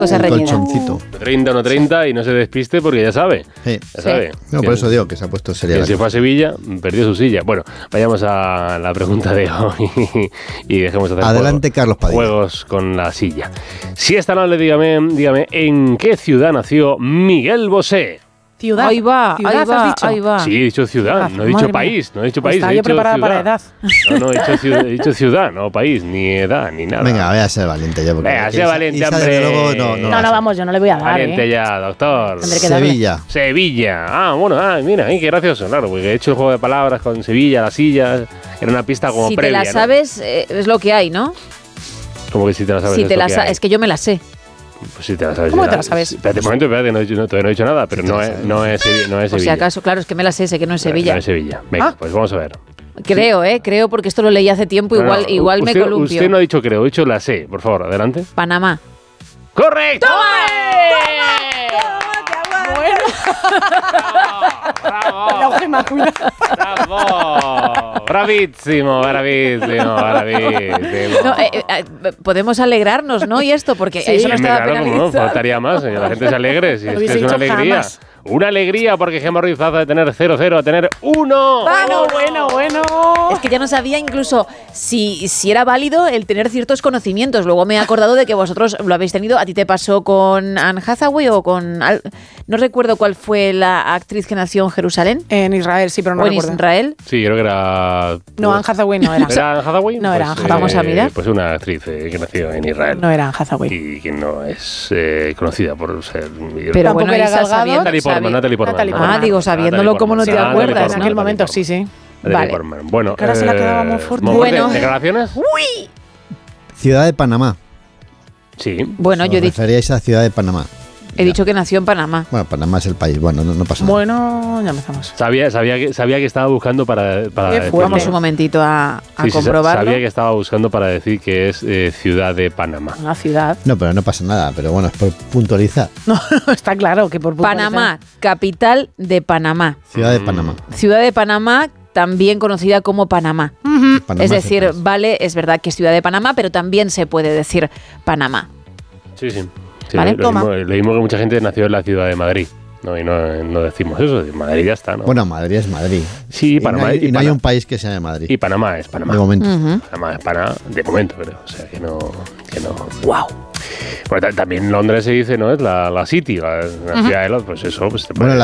Cosa un reñida. colchoncito. 30 o no 30 y no se despiste porque ya sabe. Sí. Ya sabe. No, por eso digo que se ha puesto seria. Que la se fue cosa. a Sevilla, perdió su silla. Bueno, vayamos a la pregunta de hoy y dejemos de hacer Adelante, Carlos Padilla. juegos con la silla. Si esta noche, dígame, ¿en qué ciudad nació Miguel Bosé? Ciudad. Ahí va, Ciudad, ahí va, has dicho. ahí va. Sí, he dicho ciudad, no he dicho Madre país, mía. no he dicho Pues país. estaba he yo dicho preparada ciudad. para edad. No, he dicho ciudad, no país, ni edad, ni nada. Venga, vaya a ser valiente ya. porque Venga, aquí sea Isa- valiente, Isa, hombre. desde luego, no va a No, ser. vamos, yo no le voy a dar, Valiente ya, doctor. Tendré que darle. Sevilla. Sevilla. Mira, qué gracioso, claro, porque he hecho el juego de palabras con Sevilla, la silla, era una pista como Si previa. te la ¿no? sabes, es lo que hay, ¿no? Como que si te la sabes. Si te esto la que sabes, hay. es que yo me la sé. Pues si te la sabes. ¿Cómo ya. te la sabes? Espérate un momento, todavía no he dicho nada, pero no es Sevilla. Por si acaso, claro, es que me la sé que no es Sevilla. No es Sevilla. Venga, Ah. pues vamos a ver. Creo, porque esto lo leí hace tiempo, No, no, igual me usted, columpio. Usted no ha dicho creo, ha dicho la sé. Por favor, adelante. Panamá. ¡Correcto! La hoja inmaculada. ¡Bravo! ¡Bravísimo! No, podemos alegrarnos, ¿no? Y esto, porque eso no estaba claro, como no, penalizado. faltaría más. La gente se alegre. Si No es lo que es hubiese una dicho alegría. jamás. Una alegría porque Gemma Ruiz pasa de tener 0-0 a tener 1. Bueno. Es que ya no sabía incluso si era válido el tener ciertos conocimientos. Luego me he acordado de que vosotros lo habéis tenido. ¿A ti te pasó con Anne Hathaway o con...? No recuerdo cuál fue la actriz que nació en Jerusalén. En Israel, sí, pero no ¿O en recuerdo. Israel? Sí, creo que era... No, Anne Hathaway no era. ¿Era Anne Hathaway? No era Anne Hathaway. Vamos a mirar. Pues una actriz que nació en Israel. No era Anne Hathaway. Y que no es conocida por ser... Pero Tampoco bueno, era Isa, Gal Gadot. sabiendo... Natalie Portman. Digo, sabiéndolo, ¿cómo no te Natalie acuerdas, Portman, En no? aquel Natalie momento, Portman. sí. Natalie Vale. Portman. Bueno, Que ahora se la quedaba muy fuerte. Bueno. ¿Declaraciones? Ciudad de Panamá. Sí. Bueno, yo Os referíais a Ciudad de Panamá. he dicho que nació en Panamá. Bueno, Panamá es el país. Bueno, no pasa nada. Bueno, ya empezamos. Sabía que estaba buscando para Qué decirlo. fuerte. Vamos un momentito a Sí, comprobarlo. sabía que estaba buscando para decir que es Ciudad de Panamá. Una ciudad. No, pero no pasa nada. Pero bueno, es por puntualizar. No, está claro que por Panamá, capital de Panamá. Ciudad de Panamá. Ciudad de Panamá, también conocida como Panamá. Panamá Es el decir, país. vale, es verdad que es Ciudad de Panamá, pero también se puede decir Panamá. Sí. Vale, lo toma. mismo que mucha gente nació en la ciudad de Madrid. No, y no decimos eso. Madrid ya está, ¿no? Bueno, Madrid es Madrid. sí, Y Panamá. no hay, y no hay Pana- un país que se llame Madrid. y Panamá es Panamá. De momento. Panamá es Panamá, de momento, creo. O sea, que no. ¡Wow! Pues también Londres se dice, ¿no? Es la City, la ciudad de Londres. Pues eso. Pues te Bueno, pone-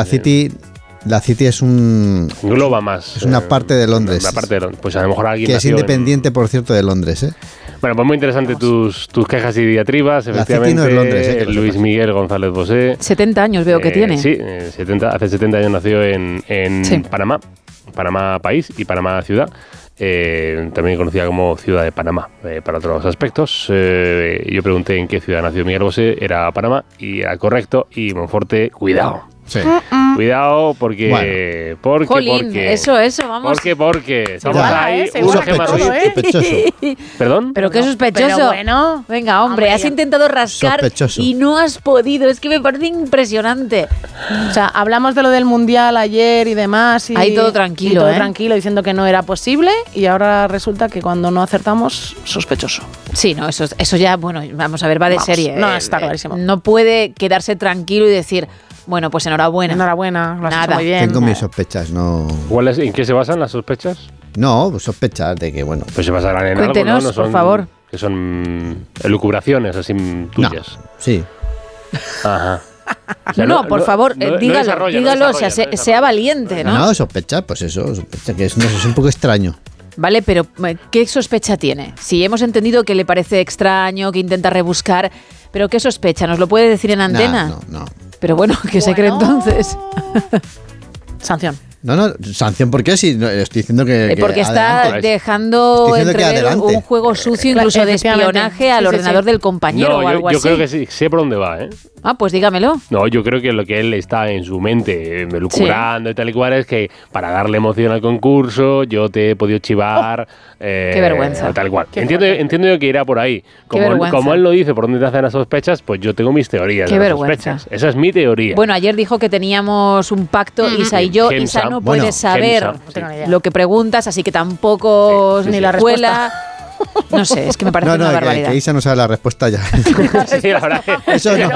la City es un engloba más. es una parte de Londres. Una parte de Londres. Pues a lo mejor alguien que es nació en- independiente, por cierto, de Londres, ¿eh? Bueno, pues muy interesante tus quejas y diatribas. La City Efectivamente, no es Londres, que lo Luis sepas. Miguel González Bosé. 70 años veo que tiene. Sí, hace 70 años nació en Sí. Panamá, Panamá país y Panamá ciudad. También conocida como Ciudad de Panamá, para otros aspectos. Yo pregunté en qué ciudad nació Miguel Bosé, era Panamá, y era correcto. Y Monforte, cuidado. Sí. Cuidado porque... Jolín, eso, vamos. Porque estamos Igual, ahí, seguro uno que Gemma todo, Ruiz. Sospechoso. ¿Perdón? Pero qué sospechoso. Pero bueno. Venga, hombre, has ya. intentado rascar Sospechoso. y no has podido. Es que me parece impresionante. O sea, hablamos de lo del Mundial ayer y demás. Y, Ahí todo tranquilo, y todo ¿eh? tranquilo, diciendo que no era posible. Y ahora resulta que cuando no acertamos, sospechoso. Sí, no, eso ya, bueno, vamos a ver, va de Vamos, serie. no, está clarísimo. No puede quedarse tranquilo y decir, bueno, pues enhorabuena. Enhorabuena, lo has Nada. hecho muy bien. Tengo mis sospechas, no. ¿En qué se basan las sospechas? No, pues sospechas de que, bueno. Pues se basarán en algo, Cuéntenos, ¿no? No son, por favor. Que son elucubraciones así tuyas. Sí. Ajá. O sea, no, por favor, dígalo, desarrolla, sea valiente, ¿no? No, sospechas, pues eso, sospecha que no sé, es un poco extraño. Vale, pero ¿qué sospecha tiene? Si hemos entendido que le parece extraño, que intenta rebuscar, pero ¿qué sospecha? ¿Nos lo puede decir en antena? No. Pero bueno, ¿qué se cree entonces? Sanción. No, sanción, ¿por qué? Si no, estoy diciendo que Porque está adelante. dejando Estoy diciendo que entrever adelante. un juego sucio, incluso de Efectivamente. espionaje al Sí, sí, ordenador sí. del compañero No, o algo yo así. creo que sí, sé por dónde va, ¿eh? Ah, pues dígamelo. No, yo creo que lo que él está en su mente elucubrando y tal y cual es que para darle emoción al concurso yo te he podido chivar. Qué vergüenza. Tal y cual. Qué Entiendo yo que irá por ahí. vergüenza. Como él lo dice, por dónde te hacen las sospechas, pues yo tengo mis teorías Qué de las vergüenza. sospechas. Esa es mi teoría. Bueno, ayer dijo que teníamos un pacto, Isa y yo. Gemsa. Isa no Bueno, puede saber Gemsa, no tengo ni idea. lo que preguntas, así que tampoco Sí, ni sí, la sí. respuesta. No sé, es que me parece No, una que barbaridad. Isa no sabe la respuesta ya. sí, la verdad. Eso no.